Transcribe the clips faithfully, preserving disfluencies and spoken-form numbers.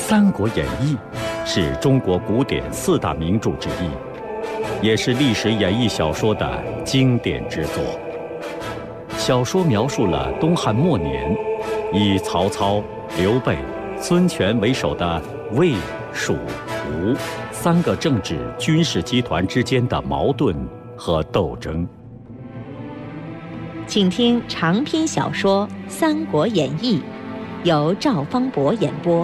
三国演义》是中国古典四大名著之一，也是历史演义小说的经典之作。小说描述了东汉末年，以曹操、刘备、孙权为首的魏、蜀、吴三个政治军事集团之间的矛盾和斗争。 请听长篇小说《三国演义》，由赵方博演播。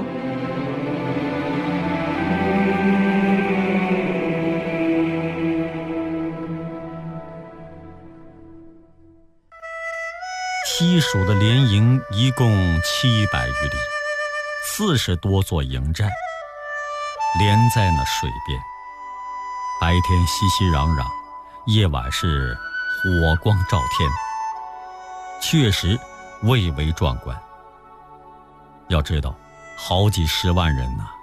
西蜀的连营一共七百余里，四十多座营寨，连在那水边。白天熙熙攘攘，夜晚是火光照天，确实蔚为壮观。要知道，好几十万人呐、啊。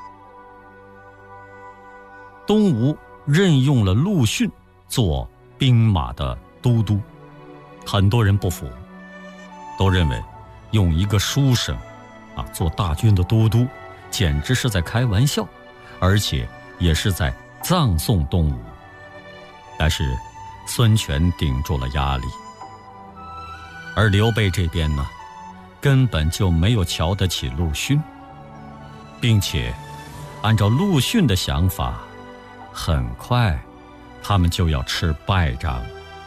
东吴任用了陆逊做兵马的都督，很多人不服，都认为用一个书生啊做大军的都督，简直是在开玩笑，而且也是在葬送东吴。但是孙权顶住了压力，而刘备这边呢，根本就没有瞧得起陆逊，并且按照陆逊的想法，很快他们就要吃败仗。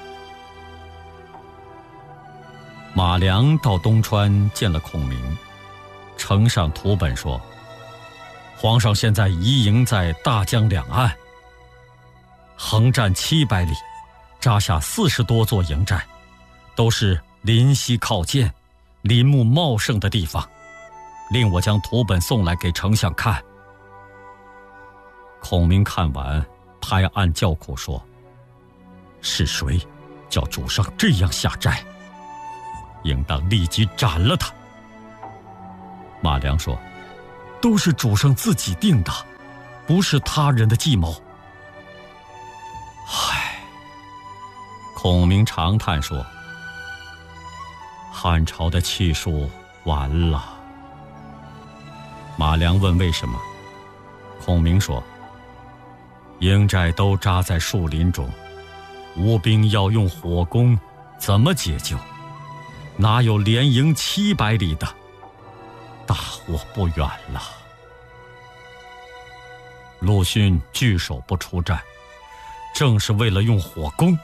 马良到东川见了孔明，呈上图本说，皇上现在移营在大江两岸，横占七百里，扎下四十多座营寨，都是临溪靠涧、林木茂盛的地方，令我将图本送来给丞相看。孔明看完，拍案叫苦说，是谁叫主上这样下寨？应当立即斩了他。马良说，都是主上自己定的，不是他人的计谋。唉，孔明长叹说，汉朝的气数完了。马良问为什么，孔明说，营寨都扎在树林中，吴兵要用火攻，怎么解救？哪有连营七百里的？大祸不远了。陆逊据守不出战，正是为了用火攻。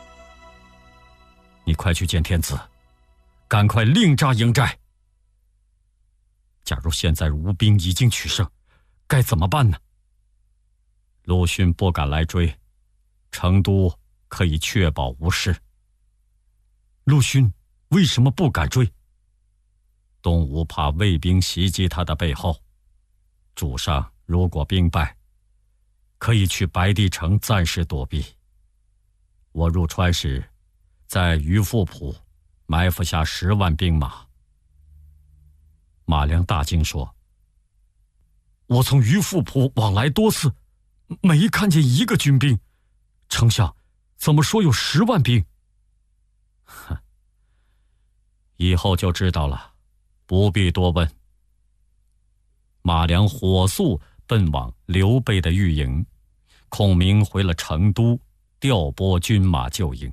你快去见天子，赶快另扎营寨。假如现在吴兵已经取胜，该怎么办呢？陆逊不敢来追，成都可以确保无事。陆逊为什么不敢追？东吴怕魏兵袭击他的背后，主上如果兵败，可以去白帝城暂时躲避。我入川时，在于富浦埋伏下十万兵马。马良大惊说，我从于富浦往来多次，没看见一个军兵，丞相怎么说有十万兵？哼，以后就知道了，不必多问。马良火速奔往刘备的御营，孔明回了成都，调拨军马救应。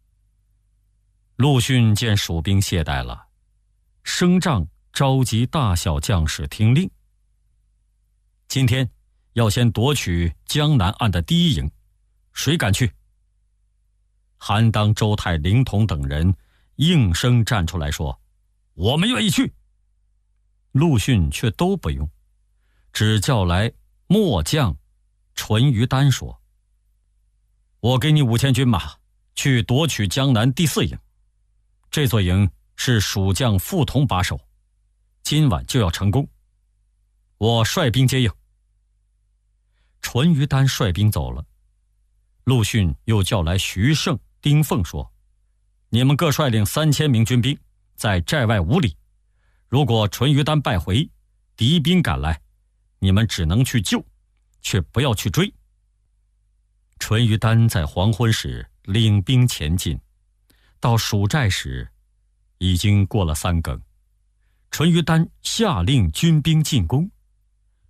陆逊见蜀兵懈怠了，升帐召集大小将士听令，今天要先夺取江南岸的第一营，谁敢去？韩当、周泰、凌统等人应声站出来说，我们愿意去。陆逊却都不用，只叫来末将淳于丹说，我给你五千军马，去夺取江南第四营。这座营是蜀将傅彤把守，今晚就要成功，我率兵接应。淳于丹率兵走了，陆逊又叫来徐盛、丁奉说，你们各率领三千名军兵，在寨外五里，如果淳于丹败回，敌兵赶来，你们只能去救，却不要去追。淳于丹在黄昏时领兵前进，到蜀寨时已经过了三更。淳于丹下令军兵进攻，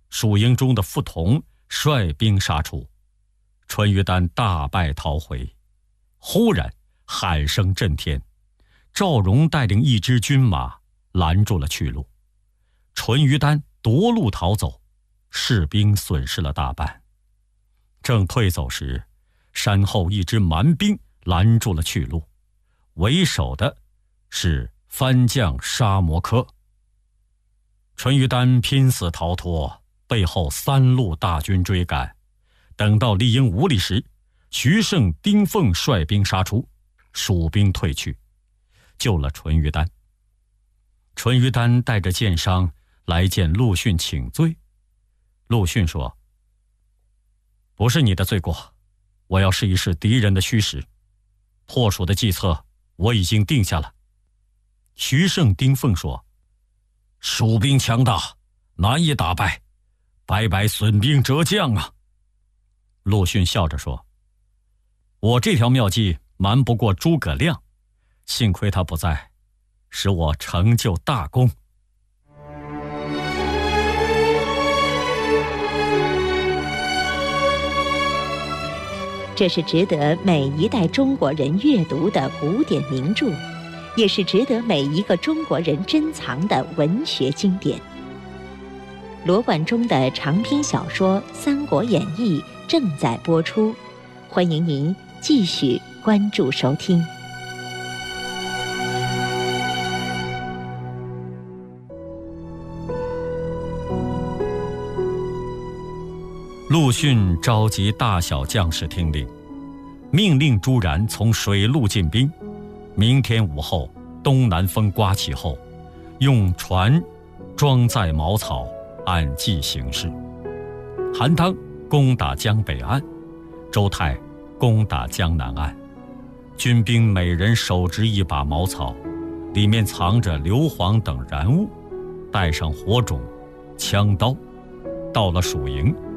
蜀营中的傅彤率兵杀出，淳于丹大败逃回。忽然喊声震天，赵荣带领一支军马拦住了去路，淳于丹夺路逃走，士兵损失了大半。正退走时，山后一支蛮兵拦住了去路，为首的是番将沙摩柯。淳于丹拼死逃脱，背后三路大军追赶，等到离营五里时，徐盛、丁奉率兵杀出，蜀兵退去，救了淳于丹。淳于丹带着箭伤来见陆逊请罪。陆逊说：“不是你的罪过，我要试一试敌人的虚实，破蜀的计策我已经定下了。”徐盛、丁奉说：“蜀兵强大，难以打败，白白损兵折将啊。”陆逊笑着说：“我这条妙计瞒不过诸葛亮，幸亏他不在，使我成就大功。” 这是值得每一代中国人阅读的古典名著，也是值得每一个中国人珍藏的文学经典。罗贯中的长篇小说《三国演义》正在播出，欢迎您继续关注收听。 陆逊召集大小将士听令，命令朱然从水路进兵，明天午后东南风刮起后，用船装载茅草，按计行事。韩当攻打江北岸，周泰攻打江南岸，军兵每人手执一把茅草，里面藏着硫磺等燃物，带上火种、枪刀，到了蜀营，